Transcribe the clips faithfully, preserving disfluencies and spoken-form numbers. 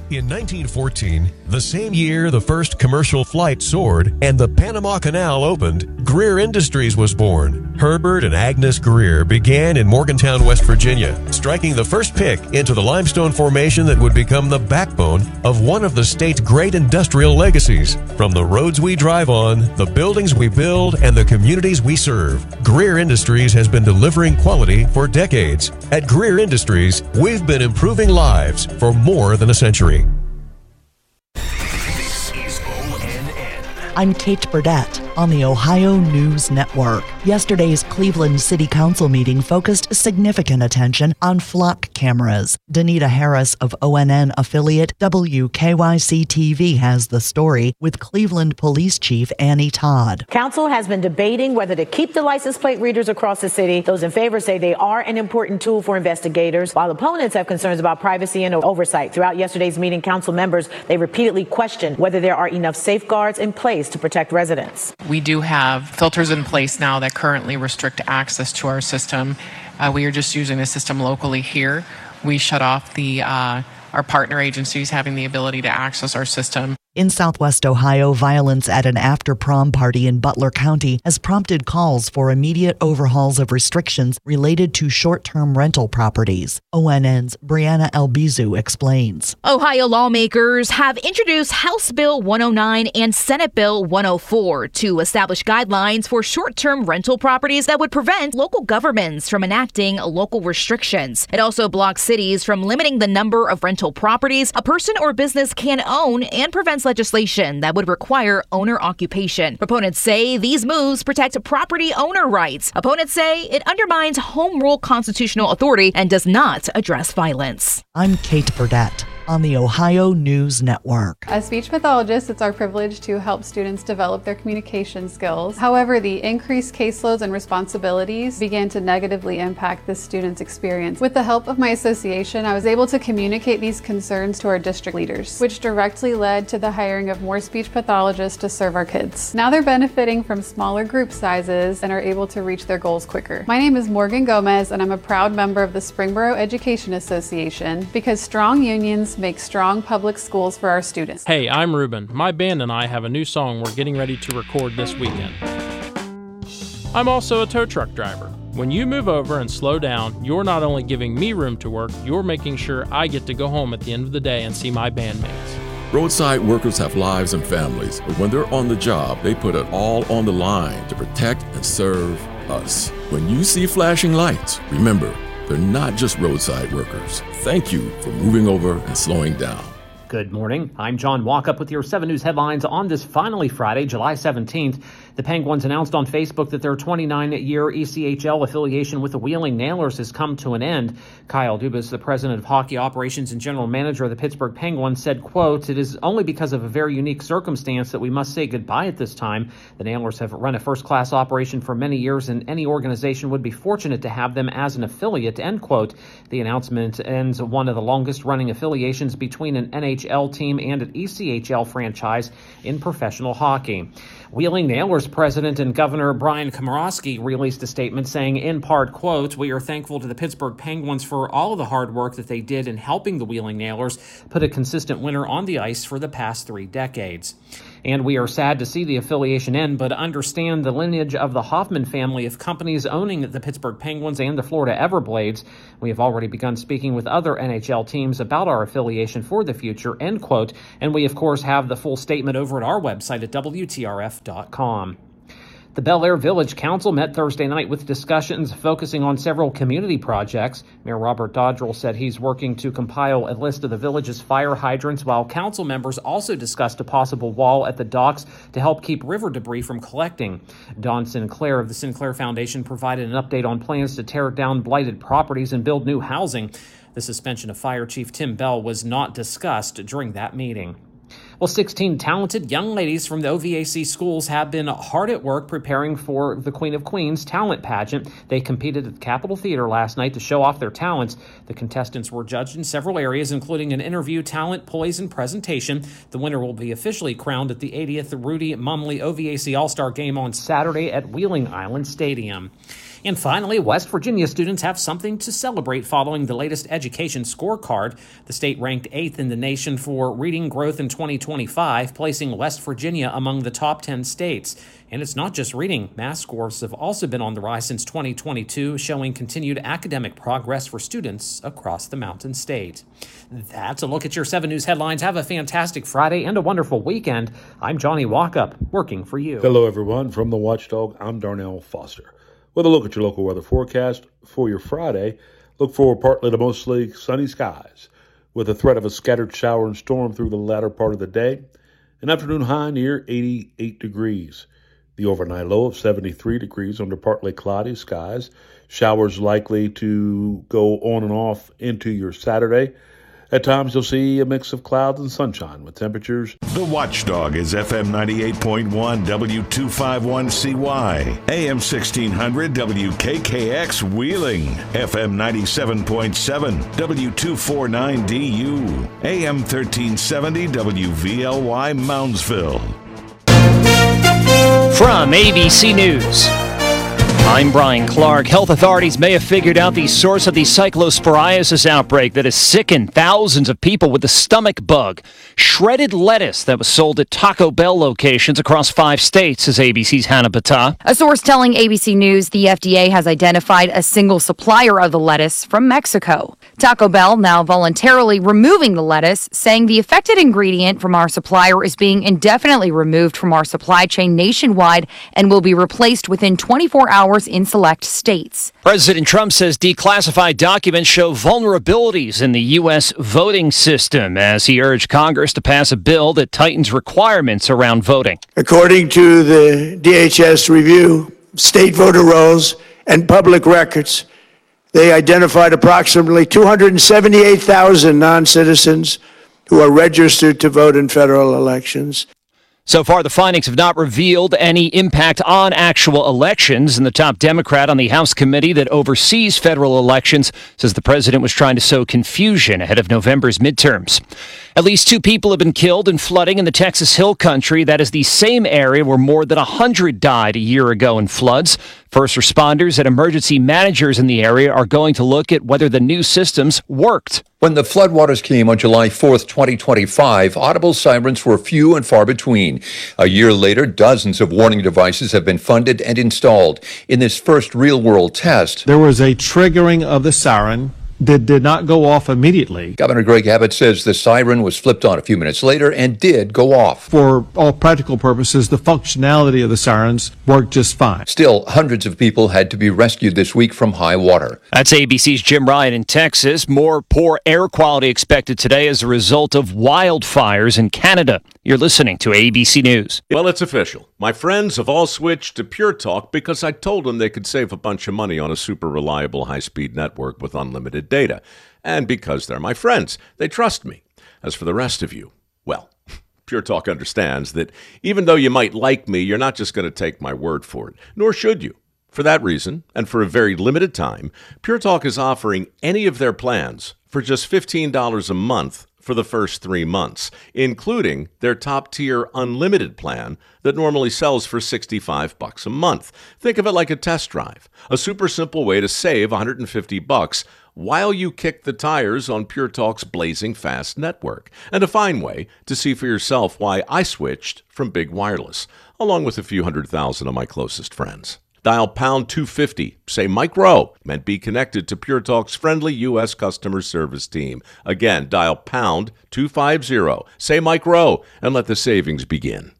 In nineteen fourteen, the same year the first commercial flight soared and the Panama Canal opened, Greer Industries was born. Herbert and Agnes Greer began in Morgantown, West Virginia, striking the first pick into the limestone formation that would become the backbone of one of the state's great industrial legacies. From the roads we drive on, the buildings we build, and the communities we serve, Greer Industries has been delivering quality for decades. At Greer Industries, we've been improving lives for more than a century. This is O N N. I'm Kate Burdett on the Ohio News Network. Yesterday's Cleveland City Council meeting focused significant attention on flock cameras. Danita Harris of O N N affiliate W K Y C T V has the story with Cleveland Police Chief Annie Todd. Council has been debating whether to keep the license plate readers across the city. Those in favor say they are an important tool for investigators, while opponents have concerns about privacy and oversight. Throughout yesterday's meeting, council members, they repeatedly questioned whether there are enough safeguards in place to protect residents. We do have filters in place now that currently restrict access to our system. Uh, we are just using the system locally here. We shut off the uh, our partner agencies having the ability to access our system. In Southwest Ohio, violence at an after-prom party in Butler County has prompted calls for immediate overhauls of restrictions related to short-term rental properties. O N N's Brianna Albizu explains. Ohio lawmakers have introduced House Bill one oh nine and Senate Bill one oh four to establish guidelines for short-term rental properties that would prevent local governments from enacting local restrictions. It also blocks cities from limiting the number of rental properties a person or business can own and prevents legislation that would require owner occupation. Proponents say these moves protect property owner rights. Opponents say it undermines home rule constitutional authority and does not address violence. I'm Kate Burdett on the Ohio News Network. As speech pathologists, it's our privilege to help students develop their communication skills. However, the increased caseloads and responsibilities began to negatively impact the student's experience. With the help of my association, I was able to communicate these concerns to our district leaders, which directly led to the hiring of more speech pathologists to serve our kids. Now they're benefiting from smaller group sizes and are able to reach their goals quicker. My name is Morgan Gomez, and I'm a proud member of the Springboro Education Association because strong unions make strong public schools for our students. Hey, I'm Ruben. My band and I have a new song we're getting ready to record this weekend. I'm also a tow truck driver. When you move over and slow down, you're not only giving me room to work, you're making sure I get to go home at the end of the day and see my bandmates. Roadside workers have lives and families, but when they're on the job, they put it all on the line to protect and serve us. When you see flashing lights, remember, they're not just roadside workers. Thank you for moving over and slowing down. Good morning. I'm John Walkup with your seven News headlines on this finally Friday, July seventeenth. The Penguins announced on Facebook that their twenty-nine-year E C H L affiliation with the Wheeling Nailers has come to an end. Kyle Dubas, the president of hockey operations and general manager of the Pittsburgh Penguins, said, quote, "It is only because of a very unique circumstance that we must say goodbye at this time. The Nailers have run a first-class operation for many years, and any organization would be fortunate to have them as an affiliate," end quote. The announcement ends one of the longest-running affiliations between an N H L team and an E C H L franchise in professional hockey. Wheeling Nailers president and Governor Brian Komorowski released a statement saying, in part, quote, "We are thankful to the Pittsburgh Penguins for all of the hard work that they did in helping the Wheeling Nailers put a consistent winner on the ice for the past three decades. And we are sad to see the affiliation end, but understand the lineage of the Hoffman family of companies owning the Pittsburgh Penguins and the Florida Everblades. We have already begun speaking with other N H L teams about our affiliation for the future," end quote. And we, of course, have the full statement over at our website at W T R F dot com. The Bel Air Village Council met Thursday night with discussions focusing on several community projects. Mayor Robert Dodrell said he's working to compile a list of the village's fire hydrants, while council members also discussed a possible wall at the docks to help keep river debris from collecting. Don Sinclair of the Sinclair Foundation provided an update on plans to tear down blighted properties and build new housing. The suspension of Fire Chief Tim Bell was not discussed during that meeting. Well, sixteen talented young ladies from the O V A C schools have been hard at work preparing for the Queen of Queens talent pageant. They competed at the Capitol Theater last night to show off their talents. The contestants were judged in several areas, including an interview, talent, poise, and presentation. The winner will be officially crowned at the eightieth Rudy Mumley O V A C All-Star Game on Saturday at Wheeling Island Stadium. And finally, West Virginia students have something to celebrate following the latest education scorecard. The state ranked eighth in the nation for reading growth in twenty twenty-five, placing West Virginia among the top ten states. And it's not just reading. Math scores have also been on the rise since twenty twenty-two, showing continued academic progress for students across the Mountain State. That's a look at your seven News headlines. Have a fantastic Friday and a wonderful weekend. I'm Johnny Walkup, working for you. Hello, everyone. From the Watchdog, I'm Darnell Foster. With a look at your local weather forecast for your Friday, look for partly to mostly sunny skies with a threat of a scattered shower and storm through the latter part of the day. An afternoon high near eighty-eight degrees. The overnight low of seventy-three degrees under partly cloudy skies. Showers likely to go on and off into your Saturday. At times, you'll see a mix of clouds and sunshine with temperatures. The Watchdog is F M ninety-eight point one W two fifty-one C Y, A M sixteen hundred W K K X Wheeling, F M ninety-seven point seven W two forty-nine D U, A M thirteen seventy W V L Y Moundsville. From A B C News, I'm Brian Clark. Health authorities may have figured out the source of the cyclosporiasis outbreak that has sickened thousands of people with the stomach bug. Shredded lettuce that was sold at Taco Bell locations across five states, says A B C's Hannah Battah. A source telling A B C News the F D A has identified a single supplier of the lettuce from Mexico. Taco Bell now voluntarily removing the lettuce, saying the affected ingredient from our supplier is being indefinitely removed from our supply chain nationwide and will be replaced within twenty-four hours in select states. President Trump says declassified documents show vulnerabilities in the U S voting system as he urged Congress to pass a bill that tightens requirements around voting. According to the D H S review, state voter rolls and public records, they identified approximately two hundred seventy-eight thousand non-citizens who are registered to vote in federal elections. So far, the findings have not revealed any impact on actual elections, and the top Democrat on the House committee that oversees federal elections says the president was trying to sow confusion ahead of November's midterms. At least two people have been killed in flooding in the Texas Hill Country. That is the same area where more than one hundred died a year ago in floods. First responders and emergency managers in the area are going to look at whether the new systems worked. When the floodwaters came on July fourth, twenty twenty-five, audible sirens were few and far between. A year later, dozens of warning devices have been funded and installed. In this first real-world test, there was a triggering of the siren that did not go off immediately. Governor Greg Abbott says the siren was flipped on a few minutes later and did go off. For all practical purposes, the functionality of the sirens worked just fine. Still, hundreds of people had to be rescued this week from high water. That's A B C's Jim Ryan in Texas. More poor air quality expected today as a result of wildfires in Canada. You're listening to A B C News. Well, it's official. My friends have all switched to Pure Talk because I told them they could save a bunch of money on a super reliable high-speed network with unlimited data. And because they're my friends, they trust me. As for the rest of you, well, Pure Talk understands that even though you might like me, you're not just going to take my word for it, nor should you. For that reason, and for a very limited time, Pure Talk is offering any of their plans for just fifteen dollars a month for the first three months, including their top-tier unlimited plan that normally sells for sixty-five bucks a month. Think of it like a test drive, a super simple way to save one hundred fifty bucks while you kick the tires on Pure Talk's blazing fast network, and a fine way to see for yourself why I switched from Big Wireless, along with a few hundred thousand of my closest friends. Dial pound two fifty, say Mike Rowe, and be connected to Pure Talk's friendly U S customer service team. Again, dial pound two fifty, say Mike Rowe, and let the savings begin.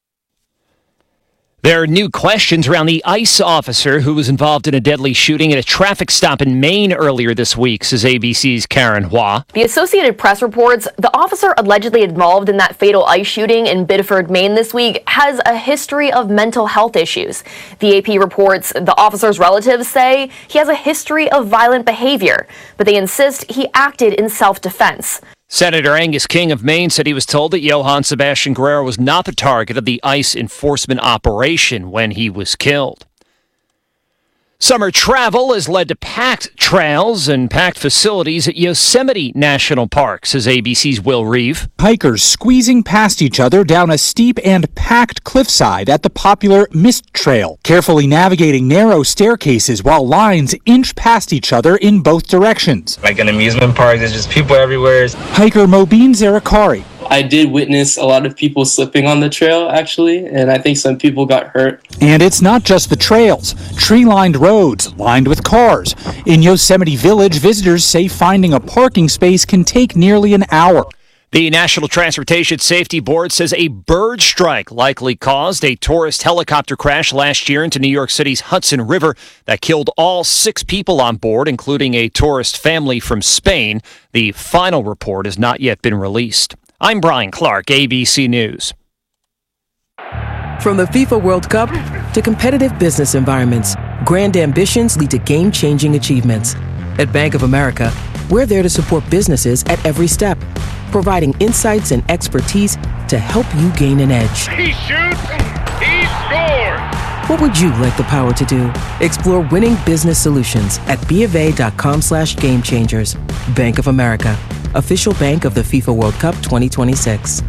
There are new questions around the ICE officer who was involved in a deadly shooting at a traffic stop in Maine earlier this week, says A B C's Karen Hua. The Associated Press reports the officer allegedly involved in that fatal ICE shooting in Biddeford, Maine this week has a history of mental health issues. The A P reports the officer's relatives say he has a history of violent behavior, but they insist he acted in self-defense. Senator Angus King of Maine said he was told that Johann Sebastian Guerrero was not the target of the ICE enforcement operation when he was killed. Summer travel has led to packed trails and packed facilities at Yosemite National Park, says A B C's Will Reeve. Hikers squeezing past each other down a steep and packed cliffside at the popular Mist Trail, carefully navigating narrow staircases while lines inch past each other in both directions. Like an amusement park, there's just people everywhere. Hiker Mobeen Zarakari. I did witness a lot of people slipping on the trail, actually, and I think some people got hurt. And it's not just the trails. Tree-lined roads lined with cars. In Yosemite Village, visitors say finding a parking space can take nearly an hour. The National Transportation Safety Board says a bird strike likely caused a tourist helicopter crash last year into New York City's Hudson River that killed all six people on board, including a tourist family from Spain. The final report has not yet been released. I'm Brian Clark, A B C News. From the FIFA World Cup to competitive business environments, grand ambitions lead to game-changing achievements. At Bank of America, we're there to support businesses at every step, providing insights and expertise to help you gain an edge. He shoots, he scores! What would you like the power to do? Explore winning business solutions at BofA.com slash game changers. Bank of America, official bank of the FIFA World Cup twenty twenty-six.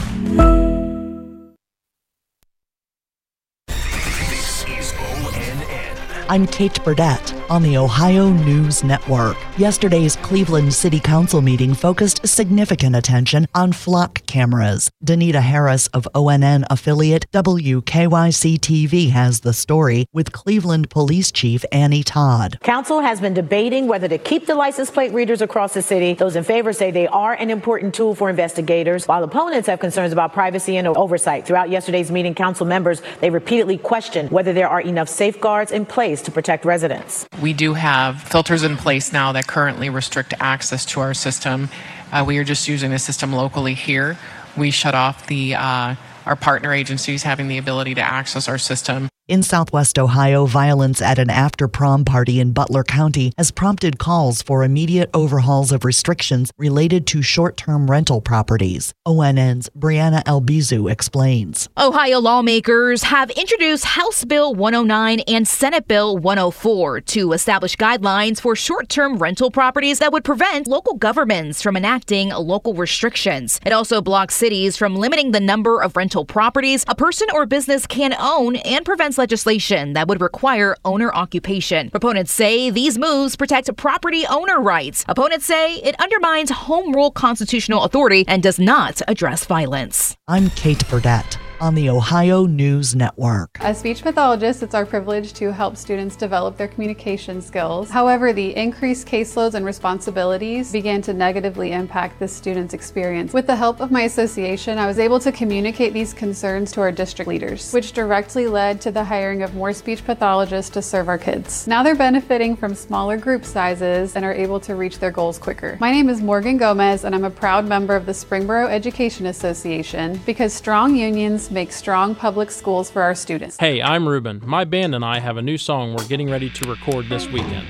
I'm Kate Burdett on the Ohio News Network. Yesterday's Cleveland City Council meeting focused significant attention on flock cameras. Danita Harris of O N N affiliate W K Y C T V has the story with Cleveland Police Chief Annie Todd. Council has been debating whether to keep the license plate readers across the city. Those in favor say they are an important tool for investigators, while opponents have concerns about privacy and oversight. Throughout yesterday's meeting, council members, they repeatedly questioned whether there are enough safeguards in place to protect residents. We do have filters in place now that currently restrict access to our system. Uh, we are just using the system locally here. We shut off the uh, our partner agencies having the ability to access our system. In Southwest Ohio, violence at an after-prom party in Butler County has prompted calls for immediate overhauls of restrictions related to short-term rental properties. O N N's Brianna Albizu explains. Ohio lawmakers have introduced House Bill one oh nine and Senate Bill one oh four to establish guidelines for short-term rental properties that would prevent local governments from enacting local restrictions. It also blocks cities from limiting the number of rental properties a person or business can own and prevents legislation that would require owner occupation. Proponents say these moves protect property owner rights. Opponents say it undermines home rule constitutional authority and does not address violence. I'm Kate Burdett on the Ohio News Network. As speech pathologists, it's our privilege to help students develop their communication skills. However, the increased caseloads and responsibilities began to negatively impact the student's experience. With the help of my association, I was able to communicate these concerns to our district leaders, which directly led to the hiring of more speech pathologists to serve our kids. Now they're benefiting from smaller group sizes and are able to reach their goals quicker. My name is Morgan Gomez, and I'm a proud member of the Springboro Education Association because strong unions make strong public schools for our students. Hey, I'm Ruben. My band and I have a new song we're getting ready to record this weekend.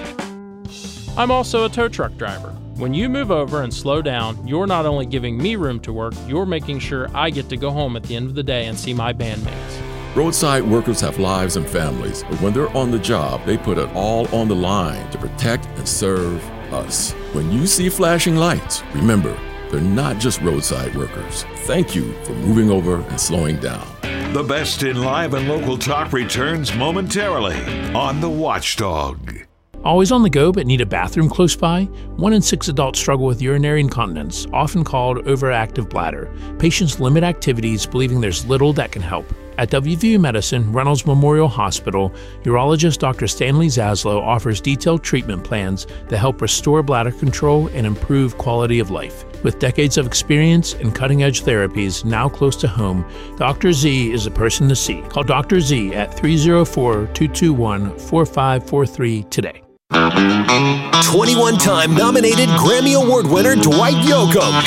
I'm also a tow truck driver. When you move over and slow down, you're not only giving me room to work, you're making sure I get to go home at the end of the day and see my bandmates. Roadside workers have lives and families, but when they're on the job, they put it all on the line to protect and serve us. When you see flashing lights, remember, they're not just roadside workers. Thank you for moving over and slowing down. The best in live and local talk returns momentarily on The Watchdog. Always on the go but need a bathroom close by? One in six adults struggle with urinary incontinence, often called overactive bladder. Patients limit activities, believing there's little that can help. At W V U Medicine, Reynolds Memorial Hospital, urologist Doctor Stanley Zaslow offers detailed treatment plans that help restore bladder control and improve quality of life. With decades of experience and cutting-edge therapies now close to home, Doctor Z is a person to see. Call Doctor Z at three oh four, two two one, four five four three today. twenty-one time nominated Grammy Award winner Dwight Yoakam.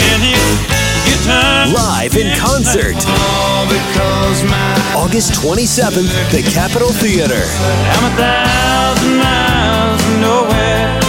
Live in concert. August twenty-seventh, the Capitol Theater. I'm a thousand miles from nowhere.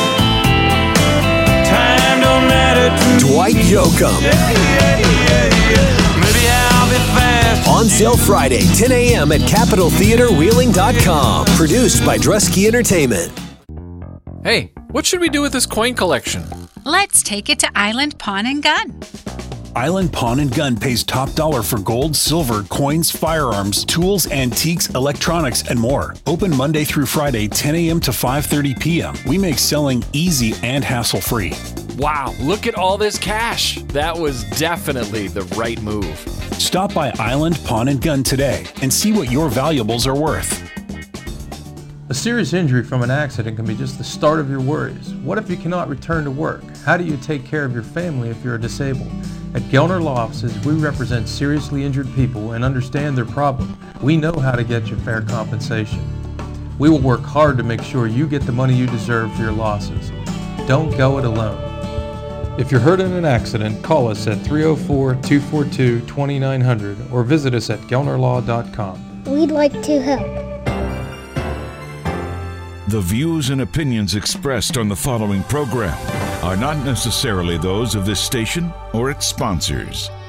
Time don't matter to Dwight Yoakam. Yeah, yeah, yeah, yeah. Maybe I'll be fast. On sale Friday, ten a.m. at capitol theater wheeling dot com. Produced by Drusky Entertainment. Hey, what should we do with this coin collection? Let's take it to Island Pawn and Gun. Island Pawn and Gun pays top dollar for gold, silver, coins, firearms, tools, antiques, electronics, and more. Open Monday through Friday, ten a.m. to five thirty p.m. We make selling easy and hassle-free. Wow, look at all this cash. That was definitely the right move. Stop by Island Pawn and Gun today and see what your valuables are worth. A serious injury from an accident can be just the start of your worries. What if you cannot return to work? How do you take care of your family if you're disabled? At Gelner Law Offices, we represent seriously injured people and understand their problem. We know how to get you fair compensation. We will work hard to make sure you get the money you deserve for your losses. Don't go it alone. If you're hurt in an accident, call us at three oh four, two four two, two nine zero zero or visit us at gelner law dot com. We'd like to help. The views and opinions expressed on the following program are not necessarily those of this station or its sponsors.